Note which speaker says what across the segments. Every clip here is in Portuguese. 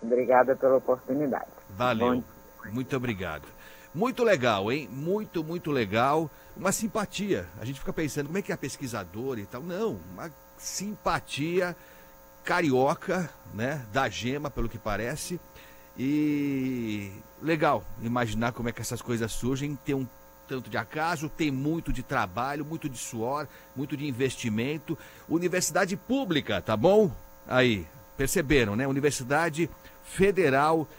Speaker 1: Obrigada pela oportunidade.
Speaker 2: Valeu. Muito obrigado. Muito legal, hein? Muito, muito legal. Uma simpatia. A gente fica pensando, como é que é pesquisador e tal? Não, uma simpatia carioca, né? Da Gema, pelo que parece. E legal imaginar como é que essas coisas surgem. Tem um tanto de acaso, tem muito de trabalho, muito de suor, muito de investimento. Universidade pública, tá bom? Aí, perceberam, né? Universidade Federal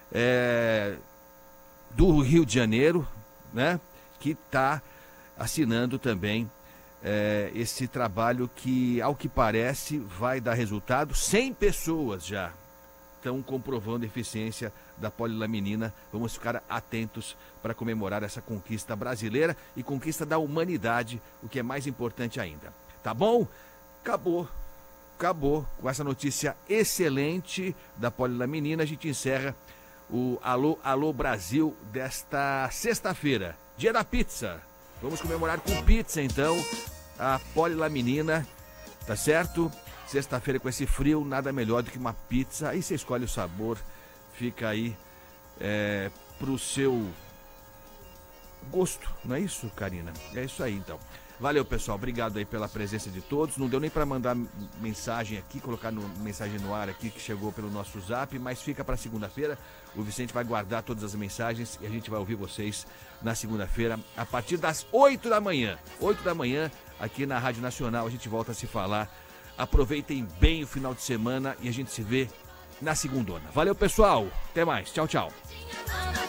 Speaker 2: do Rio de Janeiro, né? Que está assinando também esse trabalho que, ao que parece, vai dar resultado. 100 pessoas já estão comprovando a eficiência da polilaminina. Vamos ficar atentos para comemorar essa conquista brasileira e conquista da humanidade, o que é mais importante ainda. Tá bom? Acabou com essa notícia excelente da polilaminina. A gente encerra o Alô, Alô Brasil desta sexta-feira, dia da pizza. Vamos comemorar com pizza, então, a polilaminina, tá certo? Sexta-feira com esse frio, nada melhor do que uma pizza. Aí você escolhe o sabor, fica aí pro seu gosto, não é isso, Karina? É isso aí, então. Valeu, pessoal, obrigado aí pela presença de todos. Não deu nem para mandar mensagem aqui, colocar mensagem no ar aqui que chegou pelo nosso zap, mas fica para segunda-feira. O Vicente vai guardar todas as mensagens e a gente vai ouvir vocês na segunda-feira a partir das 8 da manhã. 8 da manhã, aqui na Rádio Nacional, a gente volta a se falar. Aproveitem bem o final de semana e a gente se vê na segundona. Valeu, pessoal. Até mais. Tchau, tchau.